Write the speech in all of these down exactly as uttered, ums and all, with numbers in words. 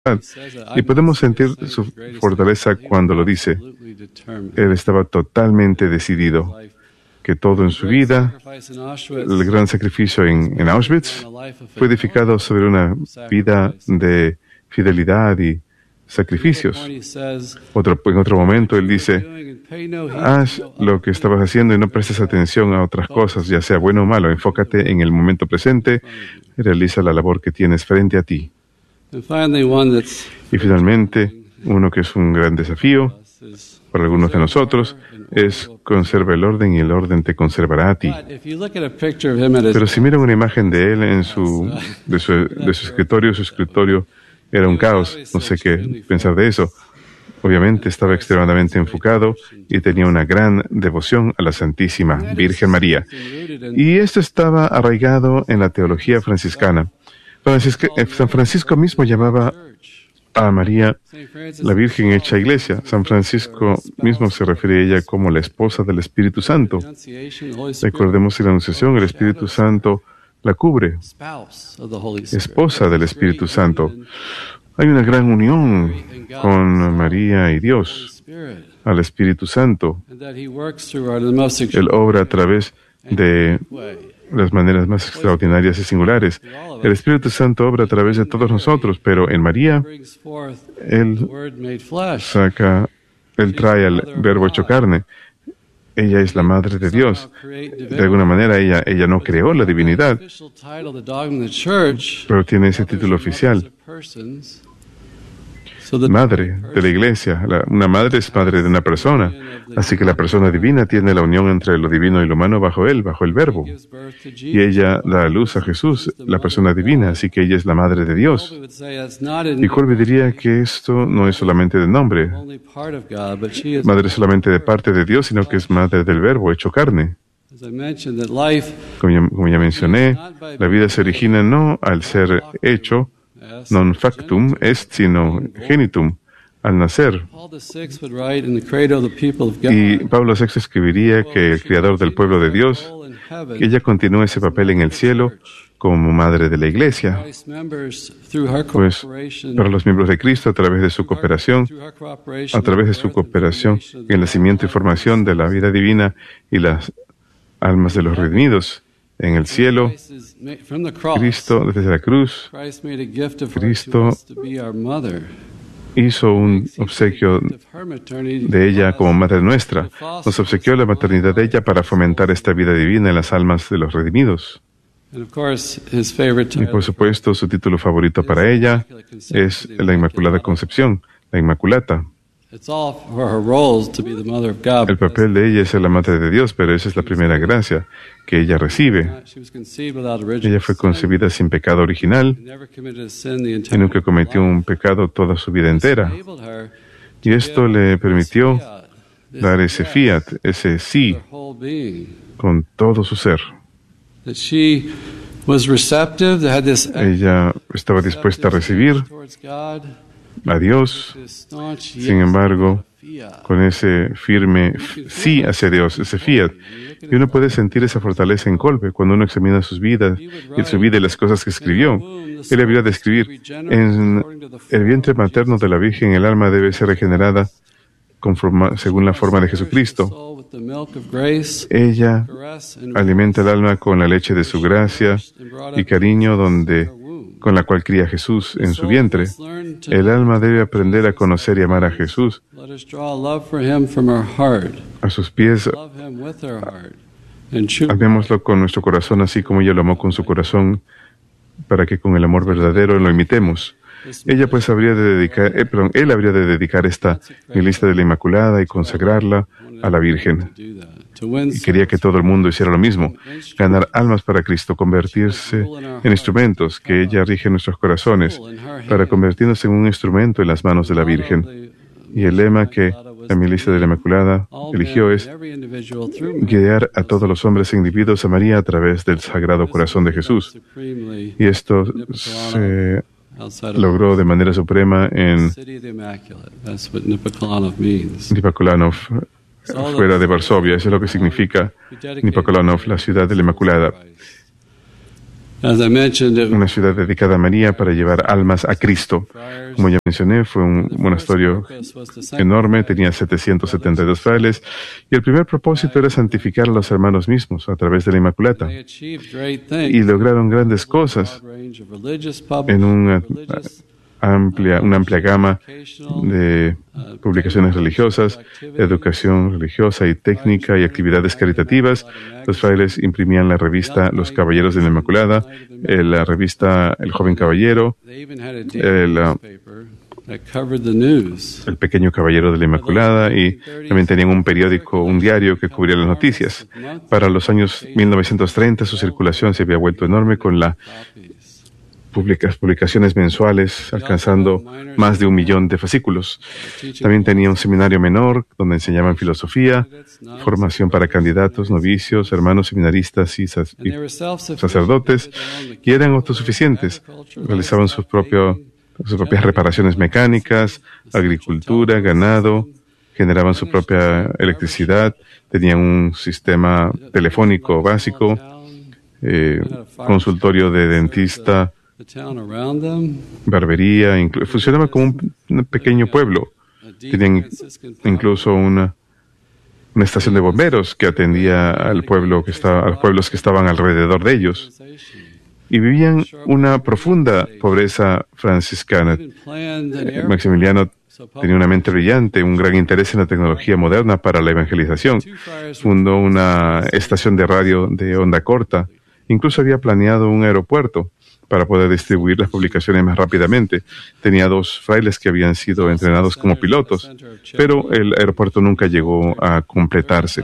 Y podemos sentir su fortaleza cuando lo dice. Él estaba totalmente decidido que todo en su vida, el gran sacrificio en, en Auschwitz, fue edificado sobre una vida de fidelidad y sacrificios. Otro, en otro momento él dice, haz lo que estabas haciendo y no prestes atención a otras cosas, ya sea bueno o malo. Enfócate en el momento presente y realiza la labor que tienes frente a ti. Y finalmente, uno que es un gran desafío para algunos de nosotros es conserva el orden y el orden te conservará a ti. Pero si miran una imagen de él en su, de su, de su escritorio, su escritorio era un caos. No sé qué pensar de eso. Obviamente estaba extremadamente enfocado y tenía una gran devoción a la Santísima Virgen María. Y esto estaba arraigado en la teología franciscana. Francisco, San Francisco mismo llamaba a María la Virgen hecha Iglesia. San Francisco mismo se refiere a ella como la esposa del Espíritu Santo. Recordemos en la Anunciación, el Espíritu Santo la cubre, esposa del Espíritu Santo. Hay una gran unión con María y Dios, al Espíritu Santo. Él obra a través de las maneras más extraordinarias y singulares. El Espíritu Santo obra a través de todos nosotros, pero en María, Él saca, Él trae al Verbo hecho carne. Ella es la Madre de Dios. De alguna manera, ella, ella no creó la divinidad, pero tiene ese título oficial. Madre de la Iglesia. La, una madre es madre de una persona. Así que la persona divina tiene la unión entre lo divino y lo humano bajo él, bajo el Verbo. Y ella da a luz a Jesús, la persona divina, así que ella es la Madre de Dios. Y Colby diría que esto no es solamente de nombre, madre solamente de parte de Dios, sino que es madre del Verbo hecho carne. Como ya, como ya mencioné, la vida se origina no al ser hecho, non factum est, sino genitum, al nacer. Y Pablo sexto escribiría que el Creador del pueblo de Dios, que ella continúa ese papel en el cielo como Madre de la Iglesia. Pues para los miembros de Cristo, a través de su cooperación, a través de su cooperación en el nacimiento y formación de la vida divina y las almas de los redimidos, en el cielo, Cristo, desde la cruz, Cristo hizo un obsequio de ella como Madre nuestra. Nos obsequió la maternidad de ella para fomentar esta vida divina en las almas de los redimidos. Y por supuesto, su título favorito para ella es la Inmaculada Concepción, la Inmaculata. El papel de ella es ser la Madre de Dios, pero esa es la primera gracia que ella recibe. Ella fue concebida sin pecado original y nunca cometió un pecado toda su vida entera. Y esto le permitió dar ese fiat, ese sí, con todo su ser. Ella estaba dispuesta a recibir a Dios, sin embargo, con ese firme sí hacia Dios, ese fiat. Y uno puede sentir esa fortaleza en Kolbe cuando uno examina sus vidas y su vida y las cosas que escribió. Él debería de escribir, en el vientre materno de la Virgen el alma debe ser regenerada conforma, según la forma de Jesucristo. Ella alimenta el alma con la leche de su gracia y cariño donde con la cual cría Jesús en su vientre. El alma debe aprender a conocer y amar a Jesús a sus pies. Amémoslo con nuestro corazón, así como ella lo amó con su corazón, para que con el amor verdadero lo imitemos. Ella pues habría de dedicar, eh, perdón, él habría de dedicar esta lista de la Inmaculada y consagrarla a la Virgen. Y quería que todo el mundo hiciera lo mismo, ganar almas para Cristo, convertirse en instrumentos, que ella rige nuestros corazones, para convertirnos en un instrumento en las manos de la Virgen. Y el lema que la milista de la Inmaculada eligió es guiar a todos los hombres e individuos a María a través del Sagrado Corazón de Jesús. Y esto se logró de manera suprema en Nipakulanov, fuera de Varsovia. Eso es lo que significa Nipakulanov, la ciudad de la Inmaculada. una ciudad dedicada a María para llevar almas a Cristo. Como ya mencioné, fue un monasterio enorme, tenía setecientos setenta y dos frailes, y el primer propósito era santificar a los hermanos mismos a través de la Inmaculata. Y lograron grandes cosas en una amplia, una amplia gama de publicaciones religiosas, educación religiosa y técnica y actividades caritativas. Los frailes imprimían la revista Los Caballeros de la Inmaculada, eh, la revista El Joven Caballero, el, uh, el Pequeño Caballero de la Inmaculada, y también tenían un periódico, un diario que cubría las noticias. Para los años mil novecientos treinta su circulación se había vuelto enorme con la Publicas, publicaciones mensuales, alcanzando más de un millón de fascículos. También tenía un seminario menor donde enseñaban filosofía, formación para candidatos, novicios, hermanos seminaristas y, sac y sacerdotes, y eran autosuficientes. Realizaban sus, propio, sus propias reparaciones mecánicas, agricultura, ganado, generaban su propia electricidad, tenían un sistema telefónico básico, eh, consultorio de dentista, barbería, funcionaba como un, un pequeño pueblo. Tenían incluso una, una estación de bomberos que atendía al pueblo que estaba, a los pueblos que estaban alrededor de ellos. Y vivían una profunda pobreza franciscana. Maximiliano tenía una mente brillante, un gran interés en la tecnología moderna para la evangelización. Fundó una estación de radio de onda corta. Incluso había planeado un aeropuerto para poder distribuir las publicaciones más rápidamente. Tenía dos frailes que habían sido entrenados como pilotos, pero el aeropuerto nunca llegó a completarse.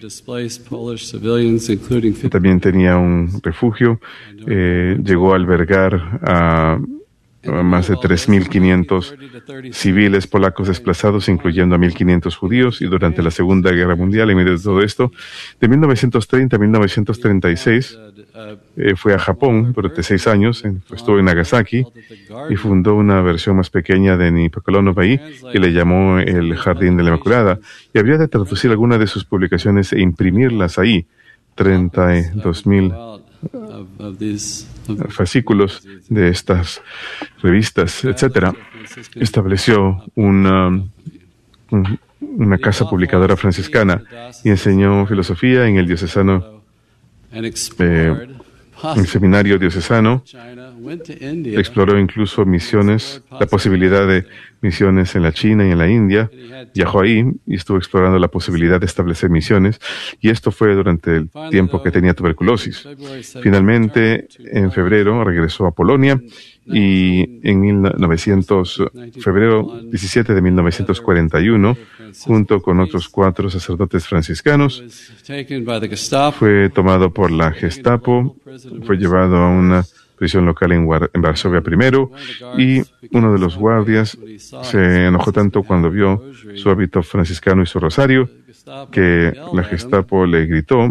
También tenía un refugio, eh, llegó a albergar a más de tres mil quinientos civiles polacos desplazados, incluyendo a mil quinientos judíos, y durante la Segunda Guerra Mundial, en medio de todo esto, de mil novecientos treinta a mil novecientos treinta y seis, eh, fue a Japón durante seis años, en, estuvo en Nagasaki, y fundó una versión más pequeña de Nipakolonov ahí, que le llamó el Jardín de la Inmaculada, y habría de traducir algunas de sus publicaciones e imprimirlas ahí, treinta y dos mil fascículos de estas revistas, etcétera. Estableció una, una casa publicadora franciscana y enseñó filosofía en el diocesano, eh, el seminario diocesano. Exploró incluso misiones, la posibilidad de misiones en la China y en la India. Viajó ahí y estuvo explorando la posibilidad de establecer misiones, y esto fue durante el tiempo que tenía tuberculosis. Finalmente, en febrero, regresó a Polonia, y en mil novecientos, febrero diecisiete de mil novecientos cuarenta y uno, junto con otros cuatro sacerdotes franciscanos, fue tomado por la Gestapo, fue llevado a una prisión local en, en Varsovia primero, y uno de los guardias se enojó tanto cuando vio su hábito franciscano y su rosario, que la Gestapo le gritó,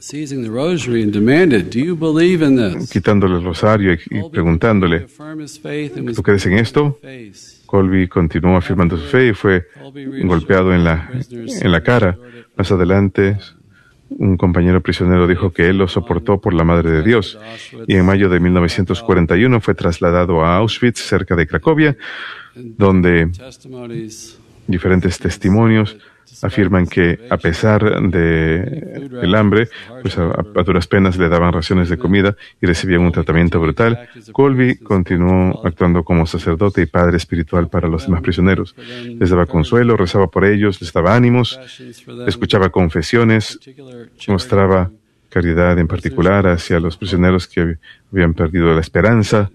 quitándole el rosario y, y preguntándole, ¿tú crees en esto? Colby continuó afirmando su fe y fue golpeado en la, en la cara. Más adelante, un compañero prisionero dijo que él lo soportó por la Madre de Dios, y en mayo de mil novecientos cuarenta y uno fue trasladado a Auschwitz, cerca de Cracovia, donde diferentes testimonios afirman que, a pesar de el hambre, pues a, a duras penas le daban raciones de comida y recibían un tratamiento brutal. Colby continuó actuando como sacerdote y padre espiritual para los demás prisioneros. Les daba consuelo, rezaba por ellos, les daba ánimos, escuchaba confesiones, mostraba caridad en particular hacia los prisioneros que habían perdido la esperanza.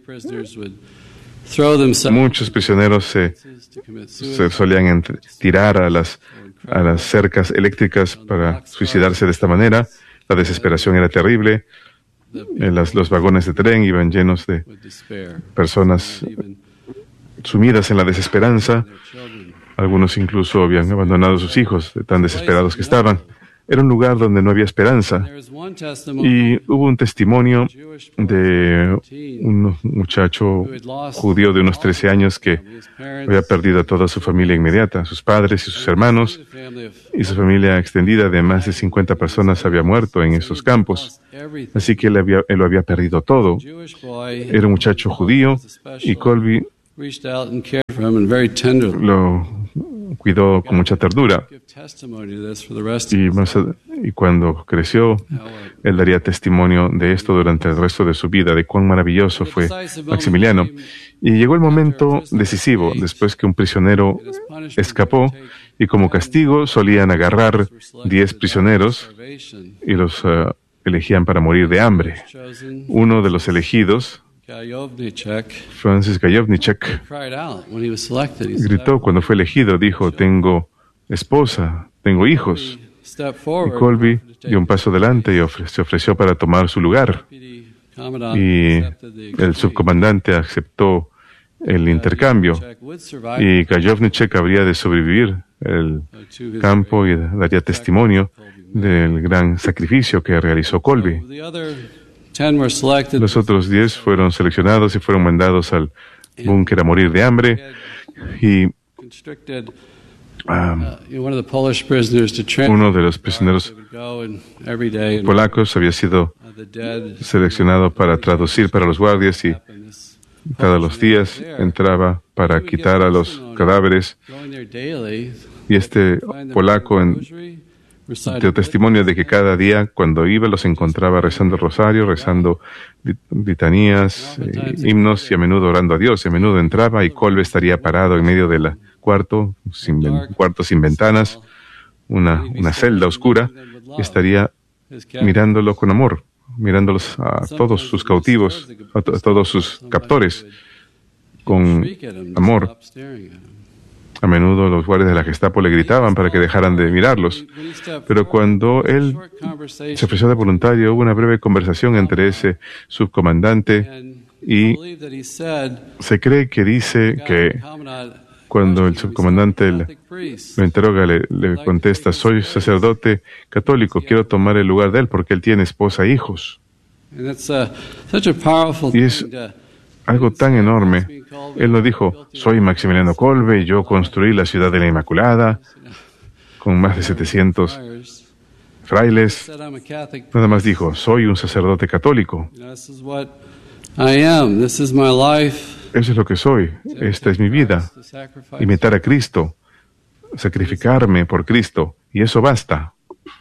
Muchos prisioneros se, se solían tirar a las, a las cercas eléctricas para suicidarse de esta manera. La desesperación era terrible. Las, los vagones de tren iban llenos de personas sumidas en la desesperanza. Algunos incluso habían abandonado a sus hijos, de tan desesperados que estaban. era un lugar donde no había esperanza. Y hubo un testimonio de un muchacho judío de unos trece años que había perdido a toda su familia inmediata, sus padres y sus hermanos, y su familia extendida de más de cincuenta personas había muerto en esos campos. Así que él, había, él lo había perdido todo. Era un muchacho judío y Colby lo cuidó con mucha terdura. Y, más, y cuando creció, él daría testimonio de esto durante el resto de su vida, de cuán maravilloso fue Maximiliano. Y llegó el momento decisivo, después que un prisionero escapó, y como castigo solían agarrar diez prisioneros y los uh, elegían para morir de hambre. Uno de los elegidos, Francis Gajowniczek, gritó cuando fue elegido, dijo, tengo esposa, tengo hijos. Y Colby dio un paso adelante y ofre- se ofreció para tomar su lugar. Y el subcomandante aceptó el intercambio. Y Gajowniczek habría de sobrevivir el campo y daría testimonio del gran sacrificio que realizó Colby. Los otros diez fueron seleccionados y fueron mandados al búnker a morir de hambre. Y um, uno de los prisioneros polacos había sido seleccionado para traducir para los guardias y cada los días entraba para quitar a los cadáveres. Y este polaco en dio testimonio de que cada día cuando iba los encontraba rezando el rosario, rezando litanías, eh, himnos y a menudo orando a Dios. A menudo entraba y Colby estaría parado en medio del cuarto, sin, cuarto sin ventanas, una, una celda oscura, y estaría mirándolo con amor, mirándolos a todos sus cautivos, a, to- a todos sus captores, con amor. A menudo los guardias de la Gestapo le gritaban para que dejaran de mirarlos. Pero cuando él se ofreció de voluntario, hubo una breve conversación entre ese subcomandante y se cree que dice que cuando el subcomandante le, lo interroga, le, le contesta, soy sacerdote católico, quiero tomar el lugar de él porque él tiene esposa e hijos. Y es algo tan enorme. Él no dijo, soy Maximiliano Kolbe, yo construí la ciudad de la Inmaculada con más de setecientos frailes. Nada más dijo, soy un sacerdote católico. Eso es lo que soy. Esta es mi vida. Imitar a Cristo, sacrificarme por Cristo, y eso basta.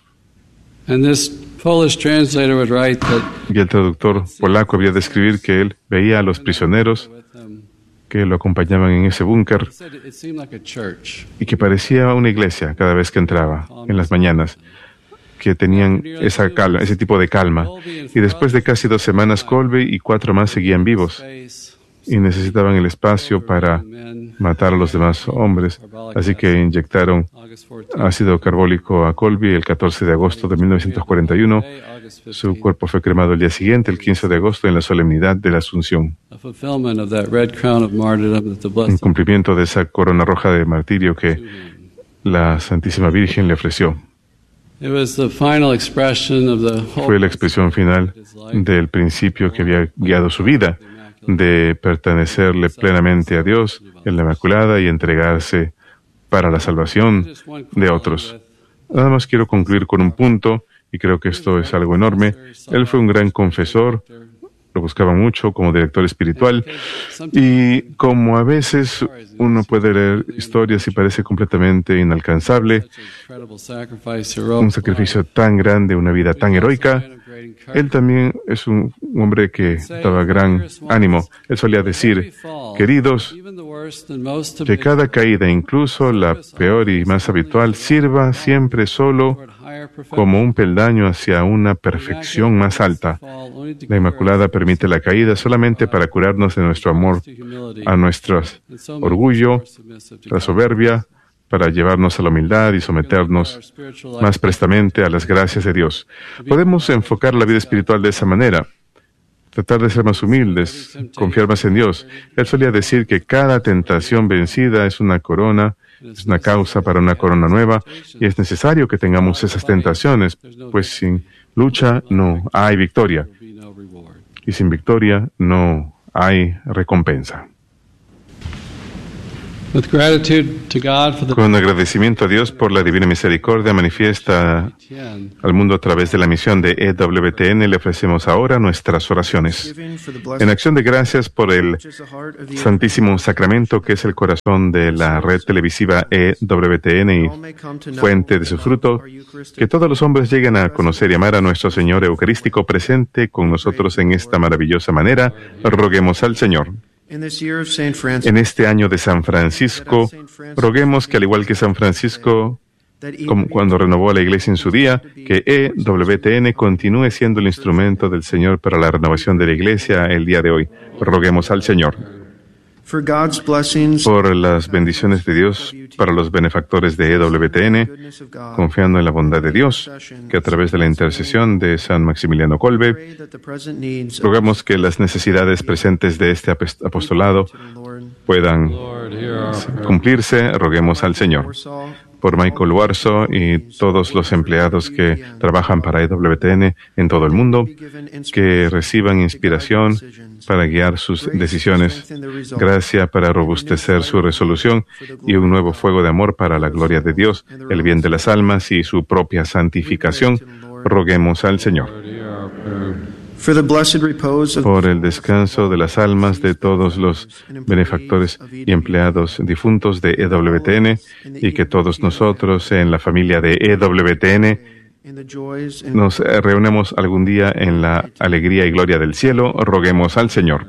Y el traductor polaco había de escribir que él veía a los prisioneros que lo acompañaban en ese búnker y que parecía una iglesia cada vez que entraba en las mañanas, que tenían esa calma, ese tipo de calma. Y después de casi dos semanas, Kolbe y cuatro más seguían vivos y necesitaban el espacio para matar a los demás hombres. Así que inyectaron ácido carbólico a Kolbe el catorce de agosto de mil novecientos cuarenta y uno. Su cuerpo fue cremado el día siguiente, el quince de agosto, en la solemnidad de la Asunción. En cumplimiento de esa corona roja de martirio que la Santísima Virgen le ofreció. Fue la expresión final del principio que había guiado su vida, de pertenecerle plenamente a Dios en la Inmaculada y entregarse para la salvación de otros. Nada más quiero concluir con un punto, y creo que esto es algo enorme. Él fue un gran confesor, lo buscaba mucho como director espiritual, y como a veces uno puede leer historias y parece completamente inalcanzable, un sacrificio tan grande, una vida tan heroica, él también es un hombre que daba gran ánimo. Él solía decir, queridos, que cada caída, incluso la peor y más habitual, sirva siempre solo como un peldaño hacia una perfección más alta. La Inmaculada permite la caída solamente para curarnos de nuestro amor a nuestro orgullo, la soberbia, para llevarnos a la humildad y someternos más prestamente a las gracias de Dios. Podemos enfocar la vida espiritual de esa manera, tratar de ser más humildes, confiar más en Dios. Él solía decir que cada tentación vencida es una corona es una causa para una corona nueva y es necesario que tengamos esas tentaciones, pues sin lucha no hay victoria y sin victoria no hay recompensa. Con agradecimiento a Dios por la divina misericordia manifiesta al mundo a través de la misión de E W T N, le ofrecemos ahora nuestras oraciones. En acción de gracias por el Santísimo Sacramento, que es el corazón de la red televisiva E W T N y fuente de su fruto, que todos los hombres lleguen a conocer y amar a nuestro Señor Eucarístico presente con nosotros en esta maravillosa manera, roguemos al Señor. En este año de San Francisco, roguemos que al igual que San Francisco, como cuando renovó la Iglesia en su día, que E W T N continúe siendo el instrumento del Señor para la renovación de la Iglesia el día de hoy. Roguemos al Señor. Por las bendiciones de Dios para los benefactores de E W T N, confiando en la bondad de Dios, que a través de la intercesión de San Maximiliano Kolbe, rogamos que las necesidades presentes de este apostolado puedan cumplirse. Roguemos al Señor. Por Michael Warso y todos los empleados que trabajan para E W T N en todo el mundo, que reciban inspiración para guiar sus decisiones, gracia para robustecer su resolución y un nuevo fuego de amor para la gloria de Dios, el bien de las almas y su propia santificación. Roguemos al Señor. Por el descanso de las almas de todos los benefactores y empleados difuntos de E W T N y que todos nosotros en la familia de E W T N nos reunamos algún día en la alegría y gloria del cielo, roguemos al Señor.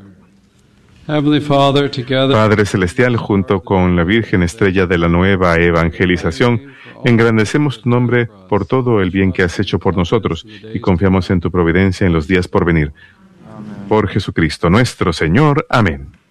Padre Celestial, junto con la Virgen Estrella de la Nueva Evangelización, engrandecemos tu nombre por todo el bien que has hecho por nosotros y confiamos en tu providencia en los días por venir. Por Jesucristo nuestro Señor. Amén.